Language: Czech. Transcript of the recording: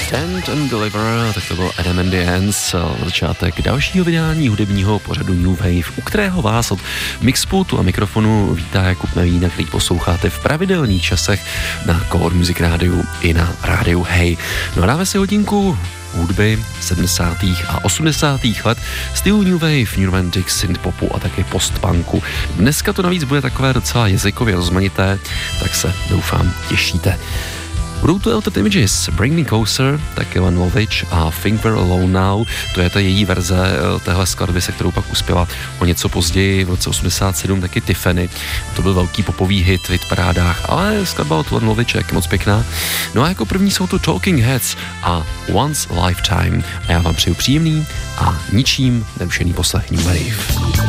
Stand and Deliver, tak to byl Adam and the Ants, začátek dalšího vydání hudebního pořadu New Wave, u kterého vás od mixpultu a mikrofonu vítá Jakub Navína, který posloucháte v pravidelných časech na Core Music Rádiu i na rádiu Hey. No a dáme si hodinku hudby 70. a 80. let, stylu New Wave, New Romantic, synthpopu a taky postpunku. Dneska to navíc bude takové docela jazykově rozmanité, tak se doufám těšíte. Budou to Altered Images, Bring Me Closer, taky Len Lovitch a Think We're Alone Now. To je ta její verze téhle skladby, se kterou pak uspěla o něco později, v roce 87 taky Tiffany. To byl velký popový hit v hitparádách, ale skladba od Len Lovitch je moc pěkná. No a jako první jsou to Talking Heads a Once Lifetime. A já vám přeju příjemný a ničím nerušený poslech New Wave.